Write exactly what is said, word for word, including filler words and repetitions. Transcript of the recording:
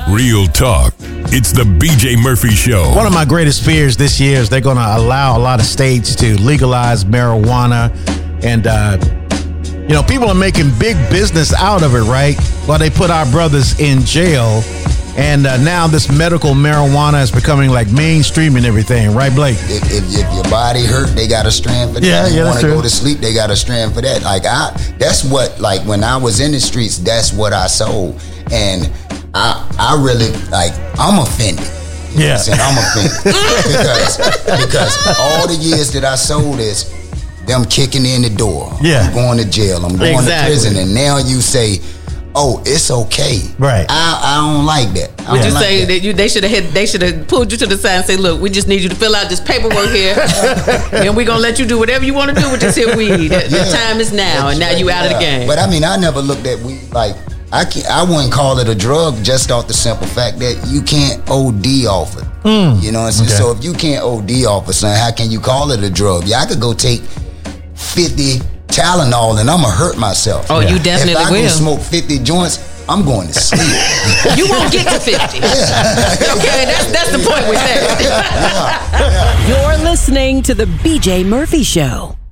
Real talk. It's the B J Murphy Show. One of my greatest fears this year is they're going to allow a lot of states to legalize marijuana. And, uh, you know, people are making big business out of it, right? While they put our brothers in jail. And uh, now this medical marijuana is becoming like mainstream and everything, right, Blake? If, if, if your body hurt, they got a strand for that. Yeah, if yeah, you want to true. go to sleep, they got a strand for that. Like I, that's what, like when I was in the streets, that's what I sold. And I, I really, like, I'm offended. You know Yeah. what I'm saying? I'm offended. because, because all the years that I sold is them kicking in the door. Yeah. I'm going to jail. I'm going Exactly. to prison. And now you say, oh, it's okay. Right. I, I don't like that. I Would don't you like say that. that you they should have had they should have pulled you to the side and say, look, we just need you to fill out this paperwork here, and we're gonna let you do whatever you want to do with this here weed. The, the Yeah. time is now, and now you out of the Yeah. game. But I mean, I never looked at weed like I can't, I wouldn't call it a drug just off the simple fact that you can't O D off it. Mm. You know what I'm saying? Okay. So if you can't O D off of something, how can you call it a drug? Yeah, I could go take fifty Tylenol and I'm gonna hurt myself. Oh, you definitely if I will. go smoke fifty joints, I'm going to sleep. You won't get to fifty. Okay, that's that's the point with that. Yeah, yeah. You're listening to the B J Murphy Show.